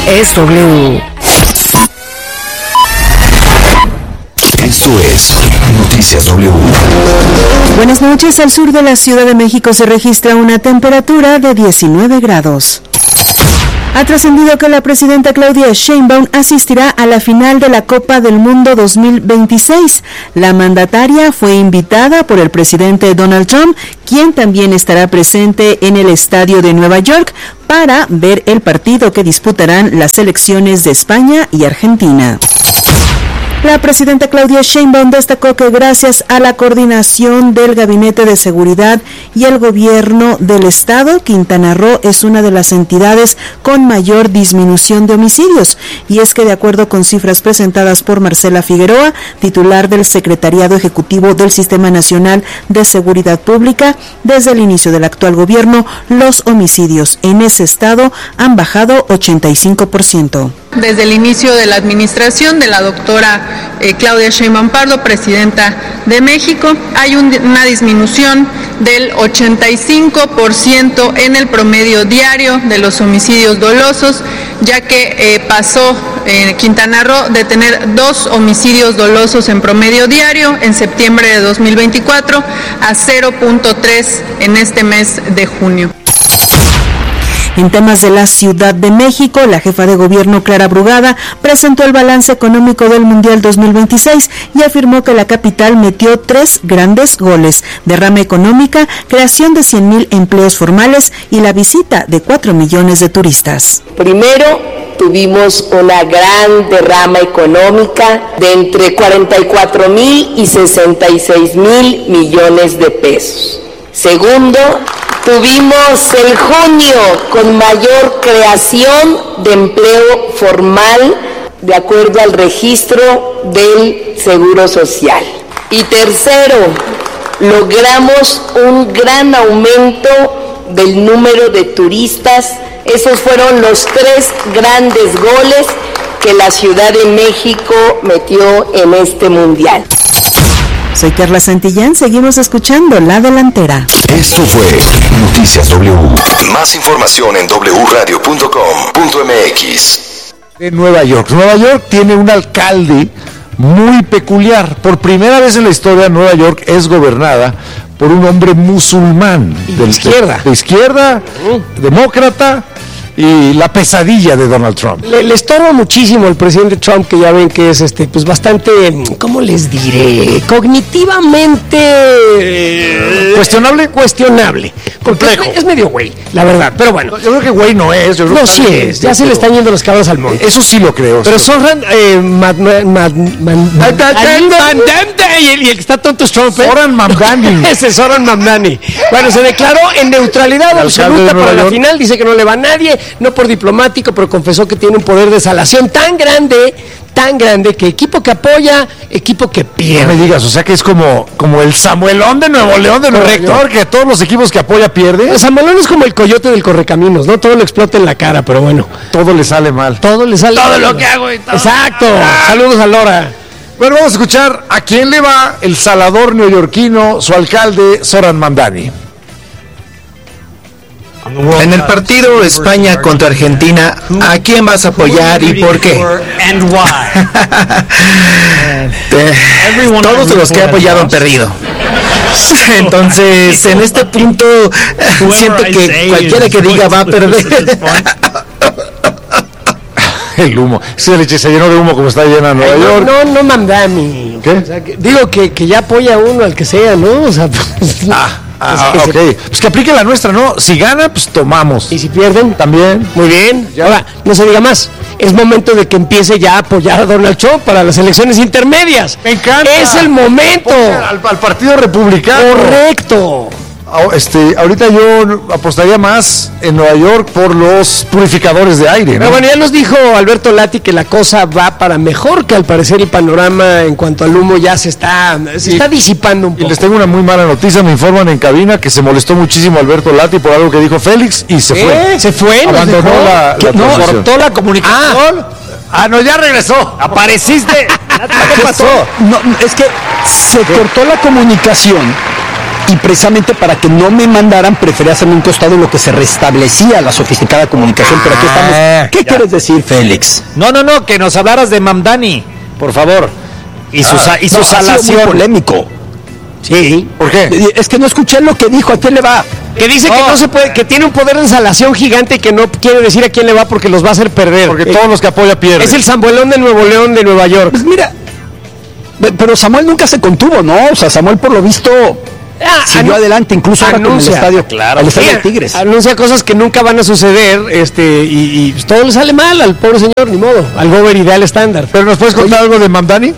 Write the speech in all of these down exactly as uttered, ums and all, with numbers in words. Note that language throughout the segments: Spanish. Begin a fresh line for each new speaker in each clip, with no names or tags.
es W.
Esto es Noticias W.
Buenas noches. Al sur de la Ciudad de México se registra una temperatura de diecinueve grados. Ha trascendido que la presidenta Claudia Sheinbaum asistirá a la final de la Copa del Mundo dos mil veintiséis. La mandataria fue invitada por el presidente Donald Trump, quien también estará presente en el estadio de Nueva York para ver el partido que disputarán las selecciones de España y Argentina. La presidenta Claudia Sheinbaum destacó que gracias a la coordinación del Gabinete de Seguridad y el Gobierno del Estado, Quintana Roo es una de las entidades con mayor disminución de homicidios. Y es que de acuerdo con cifras presentadas por Marcela Figueroa, titular del Secretariado Ejecutivo del Sistema Nacional de Seguridad Pública, desde el inicio del actual gobierno, los homicidios en ese estado han bajado ochenta y cinco por ciento.
Desde el inicio de la administración de la doctora eh, Claudia Sheinbaum Pardo, presidenta de México, hay un, una disminución del ochenta y cinco por ciento en el promedio diario de los homicidios dolosos, ya que eh, pasó en eh, Quintana Roo de tener dos homicidios dolosos en promedio diario en septiembre de dos mil veinticuatro a cero punto tres en este mes de junio.
En temas de la Ciudad de México, la jefa de gobierno Clara Brugada presentó el balance económico del Mundial dos mil veintiséis y afirmó que la capital metió tres grandes goles: derrama económica, creación de cien mil empleos formales y la visita de cuatro millones de turistas.
Primero, tuvimos una gran derrama económica de entre cuarenta y cuatro mil y sesenta y seis mil millones de pesos. Segundo, tuvimos el junio con mayor creación de empleo formal de acuerdo al registro del Seguro Social. Y tercero, logramos un gran aumento del número de turistas. Esos fueron los tres grandes goles que la Ciudad de México metió en este mundial.
Soy Carla Santillán, seguimos escuchando La Delantera.
Esto fue Noticias W. Más información en doble u radio punto com punto m x.
En Nueva York. Nueva York tiene un alcalde muy peculiar. Por primera vez en la historia, Nueva York es gobernada por un hombre musulmán.
Y de izquierda.
De izquierda, uh. demócrata. Y la pesadilla de Donald Trump.
Le, le estorba muchísimo al presidente Trump, que ya ven que es este, pues bastante, ¿cómo les diré? Cognitivamente eh,
cuestionable,
cuestionable. Complejo. Es, es medio güey, la verdad. Pero bueno,
yo creo que güey no es. Yo creo
no,
que
sí es. Ya se le están yendo las cabras al monte.
Eso sí lo creo.
Pero son eh, mad, mad, mad, y el que está tonto es Trump.
Soran Mamdani.
Ese es Soran Mamdani. Bueno, se declaró en neutralidad absoluta para la final. Dice que no le va a nadie. No por diplomático, pero confesó que tiene un poder de salación tan grande, tan grande, que equipo que apoya, equipo que pierde.
No me digas, o sea que es como, como el Samuelón de Nuevo León de Nueva York, que todos los equipos que apoya pierde.
El Samuelón es como el coyote del correcaminos, ¿no? Todo le explota en la cara, pero bueno.
Todo le sale mal.
Todo le sale
Todo
mal.
lo que hago y todo.
Exacto. Saludos a Lora.
Bueno, vamos a escuchar a quién le va el salador neoyorquino, su alcalde, Zoran Mamdani.
En el partido España contra Argentina, ¿a quién vas a apoyar y por qué? Todos los que he apoyado han perdido. Entonces, en este punto, siento que cualquiera que diga va a perder.
El humo. Se, le, se llenó de humo como está llena Nueva
Ay,
York.
No, no, no Mamdani.
¿Qué?
O sea, que, digo que, que ya apoya a uno al que sea, ¿no? O sea, pues,
ah. Ah,
es
ok. Se... Pues que aplique la nuestra, ¿no? Si gana, pues tomamos.
Y si pierden,
también.
Muy bien. Ya. Ahora, no se diga más. Es momento de que empiece ya a apoyar a Donald Trump para las elecciones intermedias.
Me encanta.
Es el momento.
Al, al Partido Republicano.
Correcto.
Este, ahorita yo apostaría más en Nueva York por los purificadores de aire, ¿no?
Pero bueno, ya nos dijo Alberto Lati que la cosa va para mejor, que al parecer el panorama en cuanto al humo ya se está, se y, está disipando un poco.
Y les tengo una muy mala noticia, me informan en cabina que se molestó muchísimo Alberto Lati por algo que dijo Félix y se
¿Eh?
fue.
¿Se fue?
Abandonó la, la
no,
cortó
la comunicación.
Ah. ah, no, ya regresó.
Apareciste.
¿Qué pasó? No, es que se cortó la comunicación y precisamente para que no me mandaran preferí hacerme un costado en lo que se restablecía la sofisticada comunicación, pero aquí estamos. ¿Qué ya. quieres decir, Félix?
No, no, no, que nos hablaras de Mamdani, por favor, y su, ah, y su no, salación.
Ha sido muy polémico.
Sí. ¿Por qué?
Es que no escuché lo que dijo, ¿a quién le va?
Que dice oh. que no se puede, que tiene un poder de salación gigante y que no quiere decir a quién le va porque los va a hacer perder.
Porque
eh,
todos los que apoya pierden.
Es el Zambuelón de Nuevo León de Nueva York.
Pues mira, pero Samuel nunca se contuvo, ¿no? O sea, Samuel por lo visto ah, siguió adelante, incluso anuncia, ahora con el estadio, claro, el estadio de Tigres.
Anuncia cosas que nunca van a suceder, este, y, y todo le sale mal al pobre señor, ni modo, al gober ideal estándar.
Pero ¿nos puedes contar Oye, algo de Mamdani?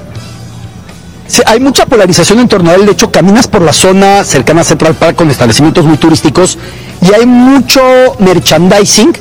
Sí, hay mucha polarización en torno a él. De hecho, caminas por la zona cercana a Central Park con establecimientos muy turísticos y hay mucho merchandising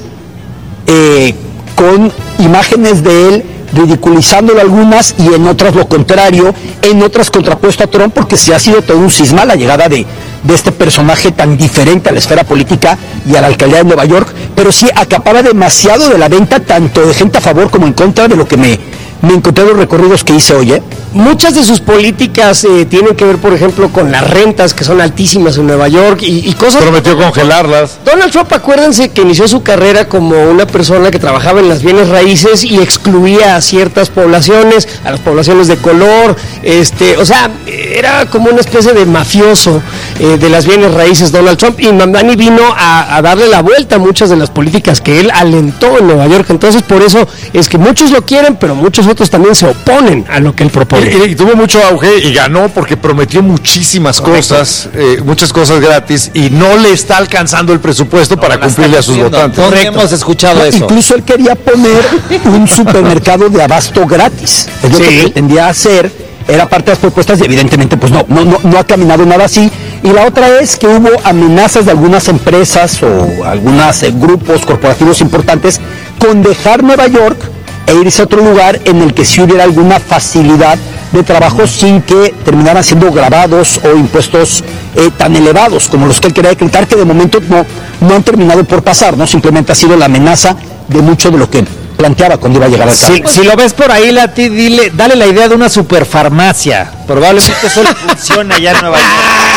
eh, con imágenes de él, ridiculizándolo algunas y en otras lo contrario, en otras contrapuesto a Trump, porque sí ha sido todo un cisma la llegada de, de este personaje tan diferente a la esfera política y a la alcaldía de Nueva York, pero sí acapara demasiado de la venta, tanto de gente a favor como en contra, de lo que me, me encontré en los recorridos que hice hoy, ¿eh?
Muchas de sus políticas eh, tienen que ver, por ejemplo, con las rentas que son altísimas en Nueva York y, y cosas...
Prometió congelarlas.
Donald Trump, acuérdense que inició su carrera como una persona que trabajaba en las bienes raíces y excluía a ciertas poblaciones, a las poblaciones de color, este, o sea, era como una especie de mafioso eh, de las bienes raíces Donald Trump, y Mamdani vino a, a darle la vuelta a muchas de las políticas que él alentó en Nueva York. Entonces, por eso es que muchos lo quieren, pero muchos otros también se oponen a lo que él propone.
Y, y tuvo mucho auge y ganó porque prometió muchísimas Correcto. cosas, eh, muchas cosas gratis, y no le está alcanzando el presupuesto no, para cumplirle a sus votantes.
¿Dónde hemos escuchado no, eso?
Incluso él quería poner un supermercado de abasto gratis. Es lo sí. que pretendía hacer, era parte de las propuestas y evidentemente pues no, no, no, no ha caminado nada así. Y la otra es que hubo amenazas de algunas empresas o algunos eh, grupos corporativos importantes con dejar Nueva York e irse a otro lugar en el que sí hubiera alguna facilidad de trabajo sin que terminaran siendo grabados o impuestos eh, tan elevados como los que él quería decretar, que de momento no, no han terminado por pasar, ¿no? Simplemente ha sido la amenaza de mucho de lo que planteaba cuando iba a llegar al cargo.
Si, si lo ves por ahí, Lati, dile, dale la idea de una superfarmacia. Probablemente eso le funciona allá en Nueva York.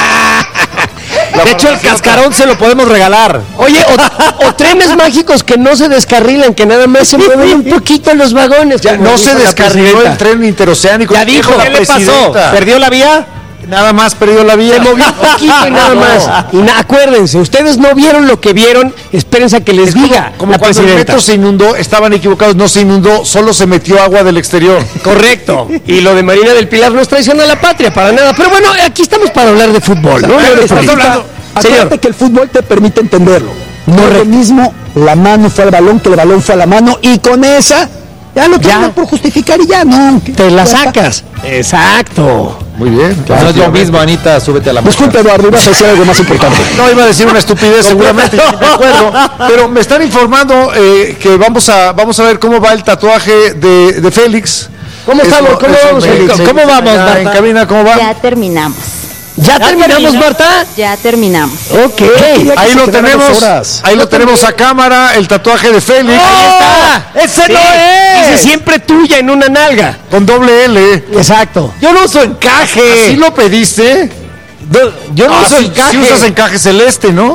De hecho, el cascarón se lo podemos regalar.
Oye, o, o trenes mágicos que no se descarrilan, que nada más se mueven un poquito en los vagones.
Ya no se descarriló el tren interoceánico.
Ya dijo, ¿qué le pasó? ¿Perdió la vía?
Nada más perdió la vía.
Se movió un poquito y nada más. Y na, acuérdense, ustedes no vieron lo que vieron, espérense a que les es diga.
Como, como la cuando presidenta. El metro se inundó, estaban equivocados, no se inundó, solo se metió agua del exterior.
Correcto. Y lo de Marina del Pilar no es traición a la patria, para nada. Pero bueno, aquí estamos para hablar de fútbol, ¿no?
Estás hablando. Acuérdate que el fútbol te permite entenderlo. No es lo mismo, la mano fue al balón que el balón fue a la mano, y con esa ya lo tengo por justificar y ya no.
Te la sacas. Exacto.
Muy bien.
Claro, no es lo mismo, Anita, súbete a la mano.
Disculpe, Eduardo, ibas a decir algo más importante.
No, iba a decir una estupidez seguramente, no me acuerdo, pero me están informando eh, que vamos a vamos a ver cómo va el tatuaje de, de Félix.
¿Cómo estamos? ¿Cómo vamos, Félix?
¿Cómo vamos, Marta? En cabina, ¿cómo va?
Ya terminamos.
¿Ya, ¿Ya terminamos, terminó? Marta?
Ya terminamos.
Ok.
Ahí lo tenemos. Ahí lo tenemos a cámara, el tatuaje de Félix.
¡Oh! Ahí está. ¡Ese sí, no es! Dice siempre tuya en una nalga.
Con doble L.
Exacto.
Yo no uso encaje. ¿Así lo pediste?
No, yo no
ah,
uso
si,
encaje.
Si usas encaje celeste, ¿no?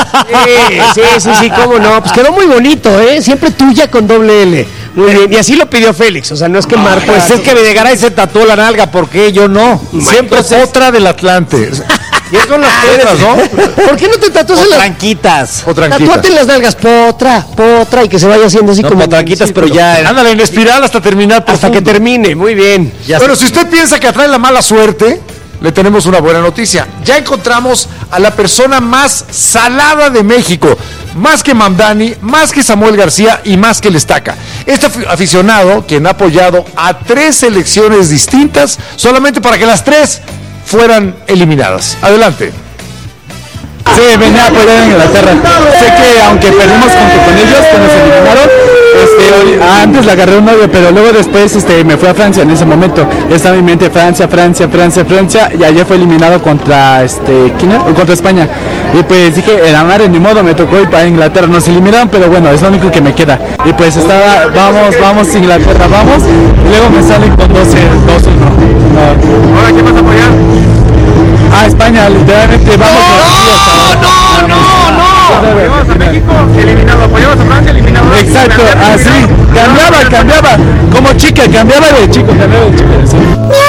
Sí, sí, sí, sí, cómo no. Pues quedó muy bonito, ¿eh? Siempre tuya con doble L. Muy bien, y así lo pidió Félix, o sea, no es que no, Marco...
Pues es que Videgaray se tatuó la nalga, ¿por qué yo no?
Siempre es otra del Atlante. Y es con las piedras, ¿no?
¿Por qué no te tatúas en las...
Tranquitas.
Tatúate en las nalgas, potra, potra, y que se vaya haciendo así
no,
como...
tranquitas, pero ya...
Ándale, en espiral hasta terminar.
Hasta profundo. Que termine, muy bien.
Ya bueno, si usted piensa que atrae la mala suerte, le tenemos una buena noticia. Ya encontramos a la persona más salada de México. Más que Mamdani, más que Samuel García y más que el Estaca. Este aficionado, quien ha apoyado a tres selecciones distintas, solamente para que las tres fueran eliminadas. Adelante.
Sí, venía a apoyar en Inglaterra. Sé que aunque perdimos junto con ellos, que nos eliminaron, este, antes le agarré un novio, pero luego después este, me fui a Francia en ese momento. Estaba en mi mente Francia, Francia, Francia, Francia, y ayer fue eliminado contra este, ¿quién era? Contra España. Y pues dije, la madre, ni modo, me tocó ir para Inglaterra. Nos eliminaron, pero bueno, es lo único que me queda. Y pues estaba, vamos, vamos Inglaterra, vamos. Y luego me salen con doce, doce, no.
¿Ahora qué vas a apoyar?
Ah, España, literalmente vamos a...
No, no, no, no.
Apoyamos a México, eliminado. Apoyamos a Francia, eliminado.
Exacto, así, cambiaba, cambiaba, como chica, cambiaba de chico, cambiaba de chica, sí.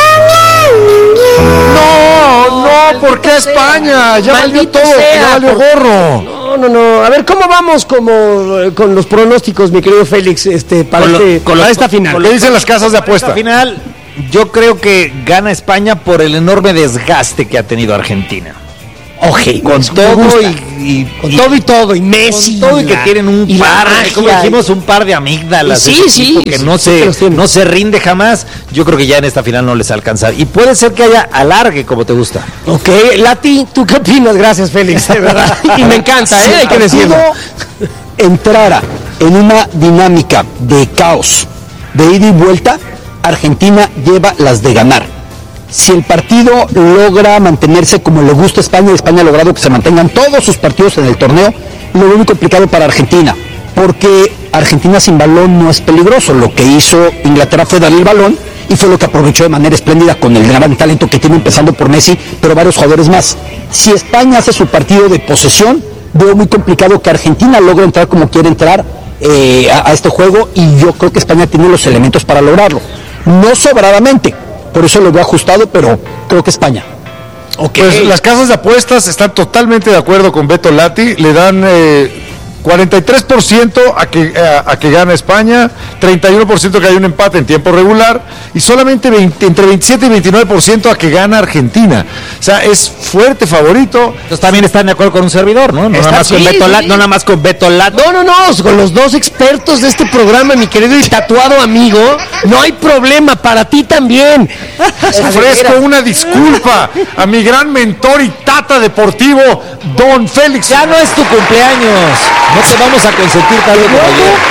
No, no, ¿por qué España? Ya valió todo, ya valió gorro.
No, no, no. A ver, ¿cómo vamos como eh, con los pronósticos, mi querido Félix, este, para,
Con lo-
este,
con
para
lo-
esta final?
¿Qué dicen las casas de apuesta?
Esta final, yo creo que gana España por el enorme desgaste que ha tenido Argentina.
Oje,
Con
me
todo
gusta.
y, y-
Con
y-
todo y todo, y Messi.
con todo y que
la-
tienen un
y la
par,
magia,
como dijimos, un par de amígdalas.
Sí,
ese
sí,
equipo que
sí,
no
sí que
se
los tiene.
no se rinde jamás. Yo creo que ya en esta final no les alcanza. Y puede ser que haya alargue como te gusta.
Ok, Lati, ¿tú qué opinas? Gracias, Félix, de verdad. Y me encanta,
Si
¿eh? Hay
el
que decirlo.
partido entrara en una dinámica de caos, de ida y vuelta, Argentina lleva las de ganar. Si el partido logra mantenerse como le gusta a España, y España ha logrado que se mantengan todos sus partidos en el torneo, lo veo muy complicado para Argentina, porque Argentina sin balón no es peligroso. Lo que hizo Inglaterra fue darle el balón, y fue lo que aprovechó de manera espléndida con el gran talento que tiene, empezando por Messi, pero varios jugadores más. Si España hace su partido de posesión, veo muy complicado que Argentina logre entrar como quiere entrar eh, a, a este juego, y yo creo que España tiene los elementos para lograrlo. No sobradamente, por eso lo veo ajustado, pero creo que España.
Pues las casas de apuestas están totalmente de acuerdo con Beto Lati, le dan eh, cuarenta y tres por ciento a que, a, a que gana España, treinta y uno por ciento que hay un empate en tiempo regular y solamente veinte, entre veintisiete y veintinueve por ciento a que gana Argentina. O sea, es fuerte favorito.
Entonces también están de acuerdo con un servidor, ¿no? No
Está-
nada más con
sí,
Beto
sí,
Lat,
sí.
no nada más con Beto Lat.
No, no, no, con los dos expertos de este programa, mi querido y tatuado amigo, no hay problema, para ti también.
Ofrezco una disculpa a mi gran mentor y tata deportivo, don Félix.
Ya no es tu cumpleaños. No te vamos a consentir tarde como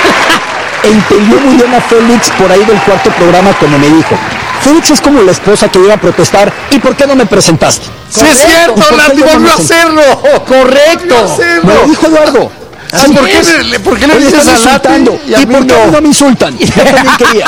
ayer.
Entendió muy bien a Félix por ahí del cuarto programa cuando me dijo: Félix es como la esposa que iba a protestar, ¿y por qué no me presentaste?
Sí es cierto,
¿Y por qué
Lati,
yo no
volvió
me
a
senté?
hacerlo.
Correcto.
Me lo dijo Eduardo.
Ah, ¿por qué le- por qué le
Oye,
dices
están
a Lati
insultando?
y a
¿Y
mí
por qué
no?
no me insultan? Yo también quería.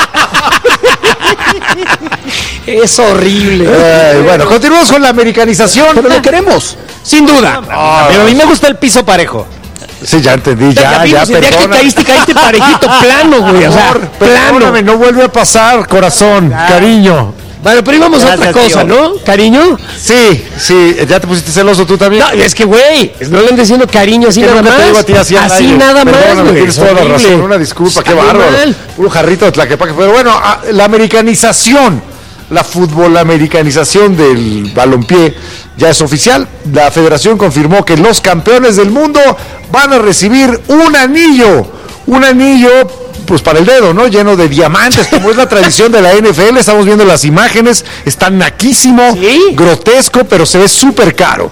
Es horrible.
Ay, bueno, continuamos con la americanización.
Pero lo queremos.
Sin duda.
Pero a mí me gusta el piso parejo.
Sí, ya entendí, ya, ya,
vimos, el día que
perdona.
caíste, caíste parejito, plano, güey. O sea,
Amor,
plano.
perdóname, no vuelve a pasar, corazón, cariño.
Bueno, pero íbamos a otra
Gracias,
cosa,
tío.
¿no? ¿Cariño?
Sí, sí, ya te pusiste celoso tú también.
No, es que, güey, no le andes diciendo cariño así
Que
nada
nunca
más.
te digo a ti así al
así
aire.
nada
Perdóname,
más, güey.
tienes
es
toda la
horrible.
razón, una disculpa, qué
Está muy
bárbaro.
mal.
Puro jarrito de Tlaquepaque. Pero bueno, a- la americanización, la fútbol americanización del balompié ya es oficial. La federación confirmó que los campeones del mundo van a recibir un anillo, un anillo pues para el dedo, ¿no? Lleno de diamantes, como es la tradición de la N F L. Estamos viendo las imágenes, está naquísimo,
¿Sí?
grotesco, pero se ve súper caro.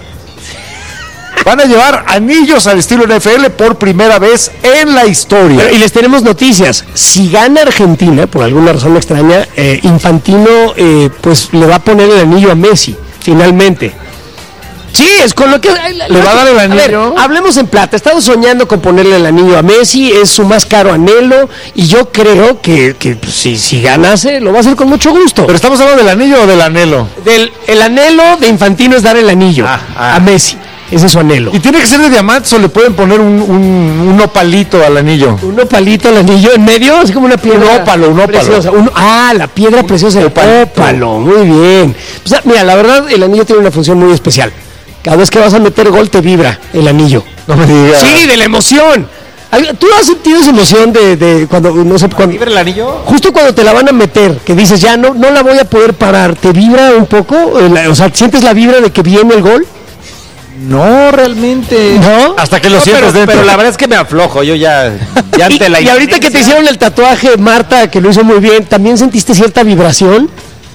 Van a llevar anillos al estilo N F L por primera vez en la historia.
Pero, y les tenemos noticias. Si gana Argentina, por alguna razón extraña, eh, Infantino eh, pues le va a poner el anillo a Messi, finalmente. Sí, es con lo que...
¿Le va a dar el anillo?
A ver, hablemos en plata. He estado soñando con ponerle el anillo a Messi, es su más caro anhelo, y yo creo que, que pues, si, si ganase, lo va a hacer con mucho gusto.
Pero estamos hablando del anillo o del anhelo.
Del, el anhelo de Infantino es dar el anillo
Ah, ah.
a Messi. Ese es su anhelo.
¿Y tiene que ser de diamantes o le pueden poner un, un, un opalito al anillo?
Un opalito al anillo en medio, así como una piedra.
Un ópalo, un ópalo.
preciosa. Un- ah, la piedra preciosa, el
Opalito.
ópalo. Muy bien. Pues, ah, mira, la verdad, el anillo tiene una función muy especial. Cada vez que vas a meter gol, te vibra el anillo.
No me digas.
Sí, de la emoción. Ay, ¿tú has sentido esa emoción de, de cuando, no sé, cuando...
¿Vibra el anillo?
Justo cuando te la van a meter, que dices, ya no, no la voy a poder parar, ¿te vibra un poco? Eh, la- O sea, ¿sientes la vibra de que viene el gol?
No, realmente.
¿No?
Hasta que lo
No,
sientes
pero,
dentro.
pero la verdad es que me aflojo. Yo ya. ya
Y,
ante la
y ahorita que te
inminencia-
hicieron el tatuaje, Marta, que lo hizo muy bien, ¿también sentiste cierta vibración?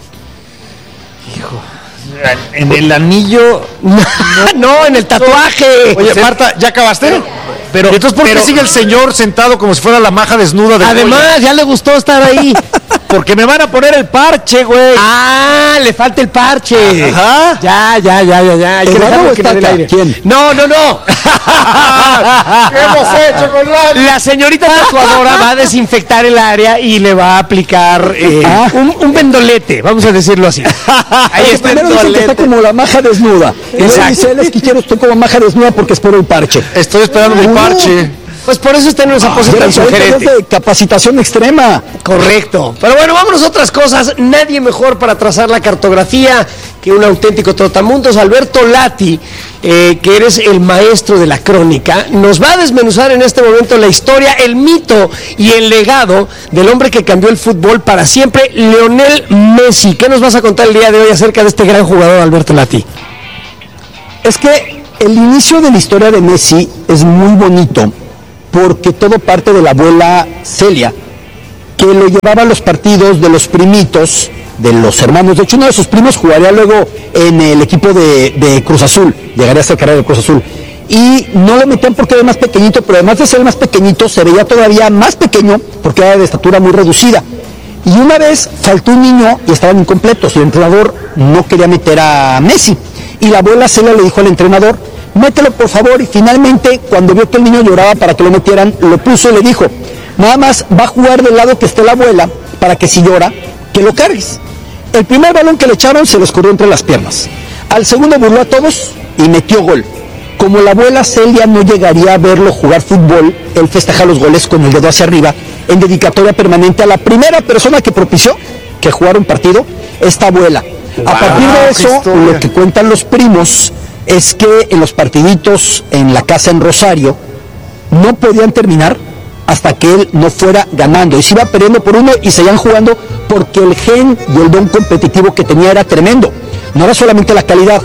En el anillo.
No, en el tatuaje.
Oye, Marta, ¿ya acabaste?
Pero.
¿Y entonces por qué
pero-
sigue el señor sentado como si fuera la maja desnuda de
Además, ya le gustó estar ahí.
Porque me van a poner el parche, güey.
Ah, le falta el parche.
Ajá.
Ya, ya, ya, ya, ya. Hay que dejarlo que le dé el aire.
¿Quién?
No, no, no.
¿Qué hemos hecho con la...
La señorita tatuadora va a desinfectar el área y le va a aplicar eh,
Ah.
un, un vendolete, vamos a decirlo así.
Ahí está. Primero dicen que está como la maja desnuda. Y luego dice él, es que quiero, estoy como maja desnuda porque espero el parche.
Estoy esperando mi
No.
parche.
Pues por eso está en esa pose
Pero
tan
eso es
sugerente.
de capacitación extrema.
Correcto. Pero bueno, vámonos a otras cosas. Nadie mejor para trazar la cartografía que un auténtico trotamundos. Alberto Lati, eh, que eres el maestro de la crónica, nos va a desmenuzar en este momento la historia, el mito y el legado del hombre que cambió el fútbol para siempre, Lionel Messi. ¿Qué nos vas a contar el día de hoy acerca de este gran jugador, Alberto Lati?
Es que el inicio de la historia de Messi es muy bonito porque todo parte de la abuela Celia, que lo llevaba a los partidos de los primitos, de los hermanos. De hecho, uno de sus primos jugaría luego en el equipo de, de Cruz Azul, llegaría a ser carrera de Cruz Azul. Y no lo metían porque era más pequeñito, pero además de ser más pequeñito, se veía todavía más pequeño porque era de estatura muy reducida. Y una vez faltó un niño y estaban incompletos. El entrenador no quería meter a Messi. Y la abuela Celia le dijo al entrenador, mételo por favor, y finalmente cuando vio que el niño lloraba para que lo metieran, lo puso y le dijo, nada más va a jugar del lado que esté la abuela, para que si llora, que lo cargues. El primer balón que le echaron se le escurrió entre las piernas, al segundo burló a todos y metió gol. Como la abuela Celia no llegaría a verlo jugar fútbol, él festeja los goles con el dedo hacia arriba, en dedicatoria permanente a la primera persona que propició que jugara un partido, esta abuela. Wow, a partir de eso, lo que cuentan los primos es que en los partiditos en la casa en Rosario no podían terminar hasta que él no fuera ganando, y se iba perdiendo por uno y seguían jugando porque el gen y el don competitivo que tenía era tremendo, no era solamente la calidad.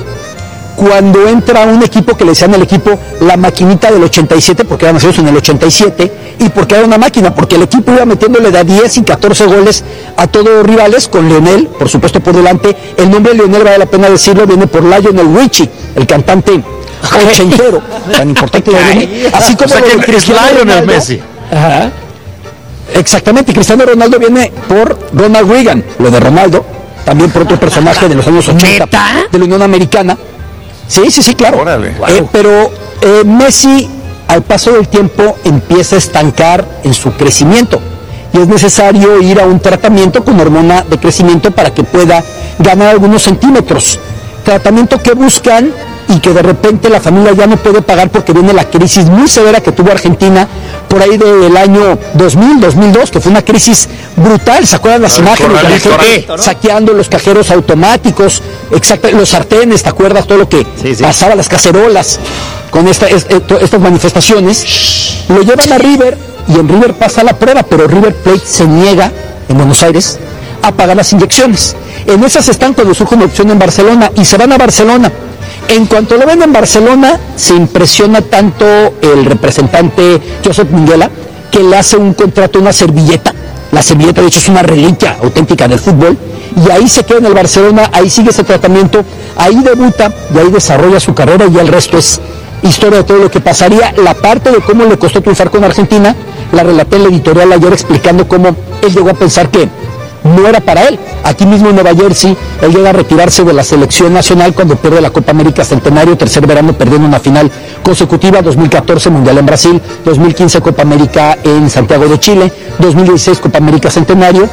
Cuando entra un equipo que le decían el equipo la maquinita del ochenta y siete, porque eran nacidos en el ochenta y siete, y porque era una máquina, porque el equipo iba metiéndole de diez y catorce goles a todos los rivales, con Lionel, por supuesto, por delante. El nombre de Lionel, vale la pena decirlo, viene por Lionel Richie, el cantante ochentero, tan importante de Lionel. Así como
o sea, que es Lionel Ronaldo, Messi.
Ajá. Exactamente, Cristiano Ronaldo viene por Ronald Reagan, lo de Ronaldo, también por otro personaje de los años ochenta, ¿Neta? De la Unión Americana. Sí, sí, sí, claro.
Órale.
Eh, wow. Pero eh, Messi, al paso del tiempo, empieza a estancar en su crecimiento. Y es necesario ir a un tratamiento con hormona de crecimiento para que pueda ganar algunos centímetros. Tratamiento que buscan y que de repente la familia ya no puede pagar porque viene la crisis muy severa que tuvo Argentina por ahí del año dos mil, dos mil dos, que fue una crisis brutal. ¿Se acuerdan las imágenes de la gente ¿no? saqueando los cajeros automáticos, exacto, los sartenes, ¿te acuerdas? Todo lo que sí, sí. pasaba, las cacerolas, con esta, esto, estas manifestaciones. Lo llevan a River y en River pasa la prueba, pero River Plate se niega, en Buenos Aires, a pagar las inyecciones. En esas están cuando surge una opción en Barcelona y se van a Barcelona. En cuanto lo ven en Barcelona, se impresiona tanto el representante Josep Minguela que le hace un contrato, una servilleta. La servilleta, de hecho, es una reliquia auténtica del fútbol. Y ahí se queda en el Barcelona, ahí sigue ese tratamiento, ahí debuta y ahí desarrolla su carrera, y el resto es historia de todo lo que pasaría. La parte de cómo le costó triunfar con Argentina, la relaté en la editorial ayer explicando cómo él llegó a pensar que no era para él. Aquí mismo en Nueva Jersey, él llega a retirarse de la selección nacional cuando pierde la Copa América Centenario, tercer verano perdiendo una final consecutiva, dos mil catorce Mundial en Brasil, dos mil quince Copa América en Santiago de Chile, dos mil dieciséis Copa América Centenario,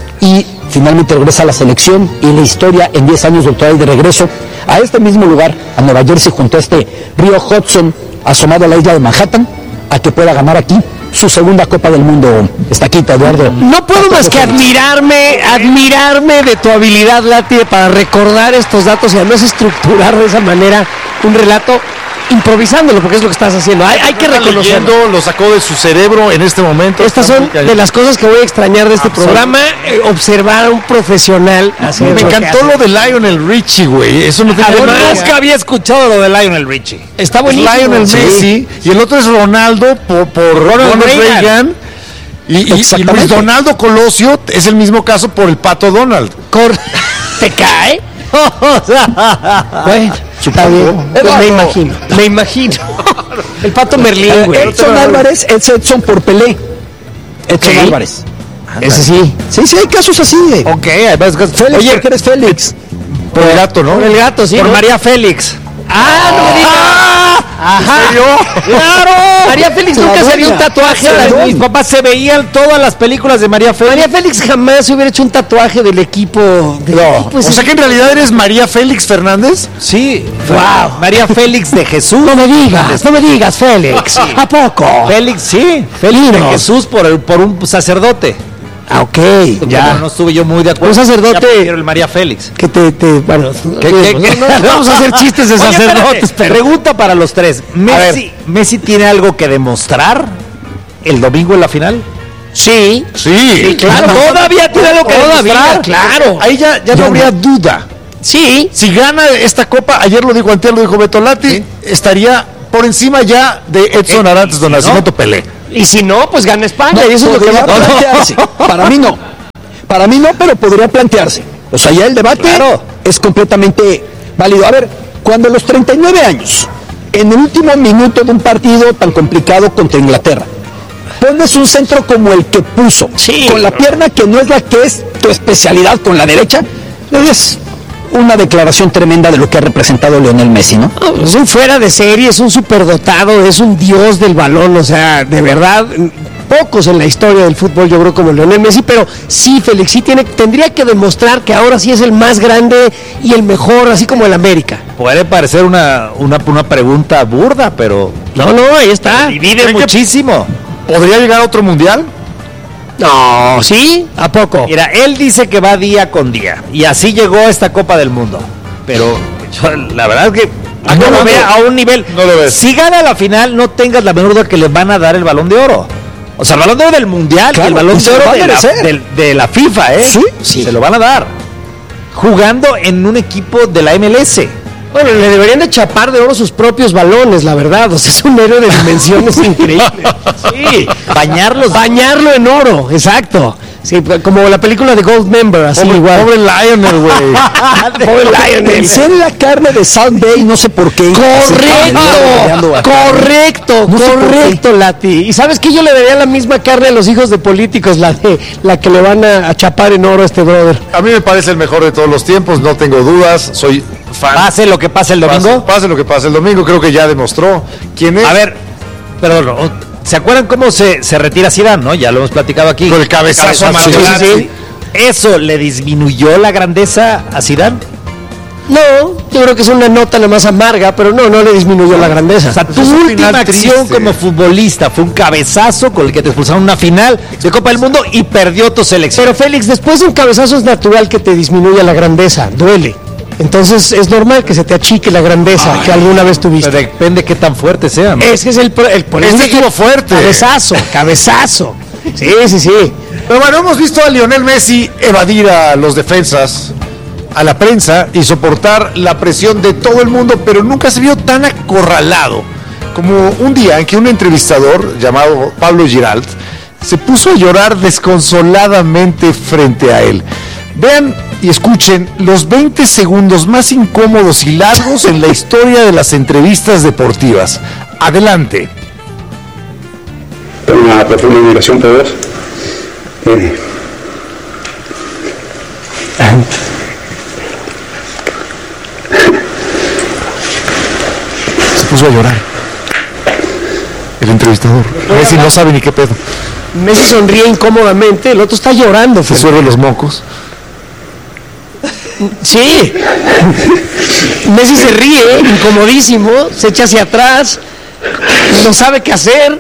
y finalmente regresa a la selección, y la historia en diez años del total de regreso a este mismo lugar, a Nueva Jersey, junto a este río Hudson, asomado a la isla de Manhattan, a que pueda ganar aquí su segunda Copa del Mundo. Está aquí, Eduardo.
No puedo más que admirarme, admirarme de tu habilidad, Lati, para recordar estos datos y además estructurar de esa manera un relato improvisándolo, porque es lo que estás haciendo. Hay, hay que reconocerlo.
Lo sacó de su cerebro en este momento.
Estas son de las cosas que voy a extrañar de este programa, eh, observar a un profesional.
Me encantó lo de Lionel Richie, güey. Eso no tenía
Además, nunca había escuchado lo de Lionel Richie.
Está buenísimo.
Es Lionel
sí.
Messi, y el otro es Ronaldo por, por Ronald, Ronald Reagan. Reagan. Y, y, y Luis Donaldo Colosio es el mismo caso por el Pato Donald.
Cor ¿Te cae? Bueno, está bien. Pues me imagino, me imagino. El Pato Merlín, güey.
Edson Álvarez, es Edson por Pelé. Edson okay. Álvarez.
Ese sí.
Sí, sí, hay casos así. Eh.
Ok, hay varios casos.
Félix,
Oye,
¿por qué eres Félix?
Por el gato, ¿no?
Por el gato, sí.
por
¿no?
María Félix.
Ah, no me digas. Ajá. Claro. María Félix nunca se haría un tatuaje.
Mis papás se veían todas las películas de María Félix.
María Félix jamás se hubiera hecho un tatuaje del equipo. Del
No.
equipo
O sea que en realidad eres María Félix Fernández.
Sí. Wow. María Félix de Jesús.
No me digas, no me digas, Félix. ¿A poco?
Félix, sí. Félix de Jesús por, el, por un sacerdote.
Ah, ok.
Ya no estuve yo muy de acuerdo.
Un sacerdote.
Ya prefiero el María Félix.
Que te, te bueno,
¿Qué, qué, qué?
No, no vamos a hacer chistes de
Oye,
sacerdotes,
espérate.
pero
Pregunta para los tres. Messi, ¿Messi tiene algo que demostrar el domingo en la final?
sí,
Sí.
sí, claro. Todavía tiene algo que
Todavía,
demostrar, claro.
Ahí ya, ya no habría duda.
Sí,
Si gana esta copa, ayer lo dijo Antier, lo dijo Beto Lati, estaría por encima ya de Edson
Eh,
Arantes, Don
¿no?
Nacimiento Pelé.
y si no, pues gana España.
No,
y eso es lo que
podría
va a
plantearse. Para mí no. Para mí no, pero podría plantearse. O sea, ya el debate
Claro.
es completamente válido. A ver, cuando a los treinta y nueve años, en el último minuto de un partido tan complicado contra Inglaterra, pones un centro como el que puso,
Sí.
con la pierna que no es la que es tu especialidad, con la derecha, es una declaración tremenda de lo que ha representado Lionel Messi, ¿no?
No, es un fuera de serie, es un superdotado, es un dios del balón, o sea, de verdad, pocos en la historia del fútbol yo creo como Lionel Messi, pero sí, Félix, sí tiene, tendría que demostrar que ahora sí es el más grande y el mejor, así como el América.
Puede parecer una, una, una pregunta burda, pero
No, no, ahí está.
divide
¿Cree que
muchísimo.
¿Podría llegar a otro mundial?
No, ¿sí? ¿A poco?
Mira, él dice que va día con día y así llegó a esta Copa del Mundo. Pero yo, la verdad es que no lo
Acabando.
ve a un nivel.
No lo ves.
Si gana la final, no tengas la menor duda que le van a dar el Balón de Oro. O sea, el Balón de Oro del Mundial y
Claro,
el Balón
y se
de
lo
Oro
va a
de la,
merecer.
del- de la FIFA, ¿eh?
Sí, sí.
Se lo van a dar. Jugando en un equipo de la M L S.
Bueno, le deberían de chapar de oro sus propios balones, la verdad. O sea, es un héroe de dimensiones increíbles. Sí,
Bañarlos.
bañarlo en oro, exacto. Sí, como la película de Goldmember, así
Pobre,
igual.
pobre Lionel, güey.
Pobre Lionel.
Pensé en la carne de South Bay, no sé por qué.
Correcto, correcto,
No sé por
correcto, Lati. Y sabes que yo le daría la misma carne a los hijos de políticos, la de la que le van a, a chapar en oro a este brother.
A mí me parece el mejor de todos los tiempos, no tengo dudas, soy fan.
Pase lo que pase el domingo.
Pase, pase lo que pase el domingo, creo que ya demostró quién es.
A ver, perdón, o- ¿se acuerdan cómo se, se retira Zidane, no? Ya lo hemos platicado aquí.
Con el cabezazo a
sí,
Maradona.
sí, sí. ¿Eso le disminuyó la grandeza a Zidane?
No, yo creo que es una nota nada más amarga, pero no, no le disminuyó la grandeza.
O sea,
Pues
tu
es un
última
final
acción
triste.
como futbolista fue un cabezazo con el que te expulsaron una final de Copa del Mundo y perdió tu selección.
Pero Félix, después de un cabezazo es natural que te disminuya la grandeza, duele. Entonces es normal que se te achique la grandeza que alguna vez tuviste.
Pero depende qué tan fuerte sea, ¿no?
Ese es el, pro- el por eso
Este
dije,
estuvo fuerte.
Cabezazo, cabezazo. Sí, sí, sí.
Pero bueno, hemos visto a Lionel Messi evadir a los defensas, a la prensa y soportar la presión de todo el mundo, pero nunca se vio tan acorralado como un día en que un entrevistador llamado Pablo Giralt se puso a llorar desconsoladamente frente a él. Vean y escuchen los veinte segundos más incómodos y largos en la historia de las entrevistas deportivas. Adelante.
Tengo una profunda admiración por vos. Eh,
Se puso a llorar. El entrevistador. Messi no sabe ni qué pedo.
Messi sonríe incómodamente, el otro está llorando.
Se suelve los mocos.
Sí. Messi se ríe, incomodísimo, se echa hacia atrás, no sabe qué hacer.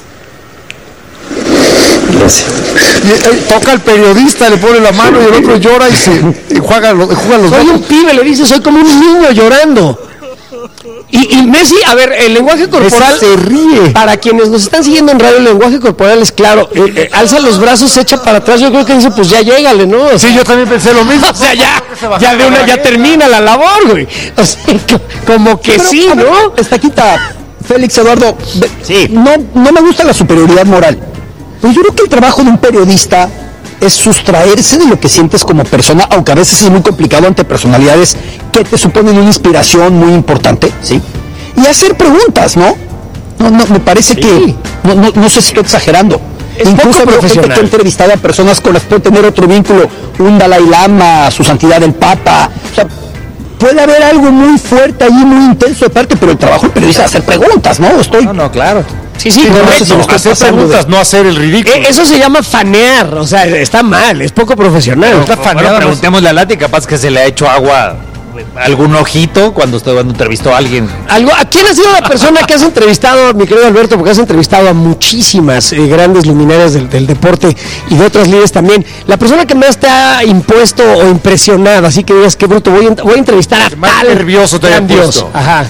gracias.
Y, eh, toca al periodista, le pone la mano y el otro llora y se y juega, lo- juega los
Soy
mocos.
un pibe, le dice, soy como un niño llorando. Y, y Messi, a ver, el lenguaje corporal,
se ríe.
para quienes nos están siguiendo en radio, el lenguaje corporal es claro, eh, eh, alza los brazos, se echa para atrás, yo creo que dice, pues ya llégale, ¿no? O sea,
Sí, yo también pensé lo mismo.
o sea, ya, ya de una, ya termina la labor, güey. O sea, co- como que
Pero,
sí,
a ver,
¿no?
Estaquita, Félix Eduardo, ve-
Sí.
no, no me gusta la superioridad moral, pero yo creo que el trabajo de un periodista es sustraerse de lo que sientes como persona, aunque a veces es muy complicado ante personalidades que te suponen una inspiración muy importante, ¿sí? Y hacer preguntas, ¿no? No, no, me parece que, no, no, no sé si estoy exagerando.
Es
Incluso
poco
veo gente
profesional.
que ha entrevistado a personas con las que puede tener otro vínculo, un Dalai Lama, su santidad el Papa. O sea, puede haber algo muy fuerte allí, muy intenso de parte, pero el trabajo del periodista es hacer preguntas, ¿no? Estoy...
No, no, claro.
Sí, sí,
Sí, no,
correcto.
eso, hacer preguntas, no hacer el ridículo.
Eh, Eso se llama fanear, o sea, está mal, es poco profesional.
Está
Bueno,
faneado,
preguntémosle a Lati, capaz que se le ha hecho agua algún ojito cuando, estoy, cuando entrevistó a alguien.
Algo, ¿a quién ha sido la persona que has entrevistado, mi querido Alberto? Porque has entrevistado a muchísimas eh, grandes luminarias del, del deporte y de otras líderes también. La persona que más te ha impuesto o impresionado, así que digas, qué bruto, voy a, voy a entrevistar a
más
tal
nervioso te haya
gran Dios.
puesto.
Ajá.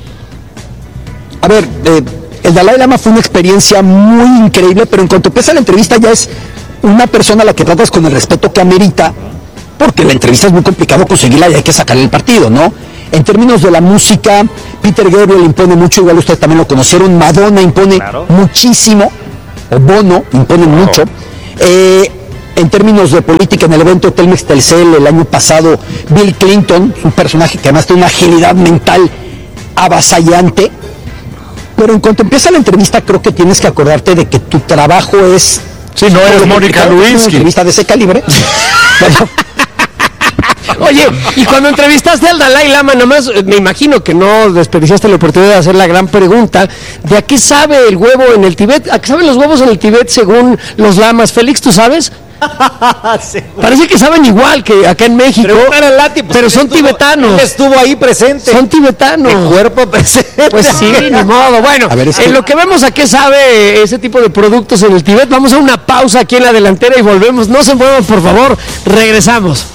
A ver, eh, el Dalai Lama fue una experiencia muy increíble, pero en cuanto empieza la entrevista ya es una persona a la que tratas con el respeto que amerita, porque la entrevista es muy complicado conseguirla y hay que sacarle el partido, ¿no? En términos de la música, Peter Gabriel impone mucho, igual ustedes también lo conocieron, Madonna impone
Claro.
muchísimo, o Bono impone mucho. Eh, en términos de política, en el evento Telmex Telcel el año pasado, Bill Clinton, un personaje que además tiene una agilidad mental avasallante. Pero en cuanto empieza la entrevista, creo que tienes que acordarte de que tu trabajo es...
Sí, no eres Mónica
Una
Lewinsky.
entrevista de ese calibre. Bueno,
Oye, y cuando entrevistaste al Dalai Lama, nomás eh, me imagino que no desperdiciaste la oportunidad de hacer la gran pregunta de a qué sabe el huevo en el Tíbet, a qué saben los huevos en el Tíbet según los lamas. Félix, ¿tú sabes? Parece que saben igual que acá en México,
Pregúntale a Lati, pues,
pero
él
son
estuvo-
tibetanos.
Él estuvo ahí presente.
Son tibetanos.
De cuerpo presente.
Pues sí, ni modo. Bueno,
A ver, es que-
en lo que vemos a qué sabe ese tipo de productos en el Tíbet, vamos a una pausa aquí en la delantera y volvemos. No se muevan, por favor. Regresamos.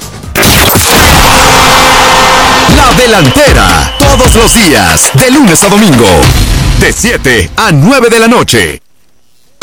La Delantera, todos los días, de lunes a domingo, de siete a nueve de la noche.